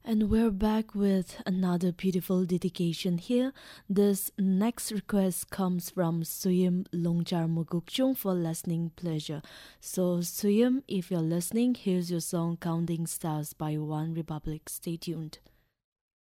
And we're back with another beautiful dedication here. This next request comes from Suyim Longjar Mugukchung for listening pleasure. So Suyim, if you're listening, here's your song Counting Stars by One Republic. Stay tuned.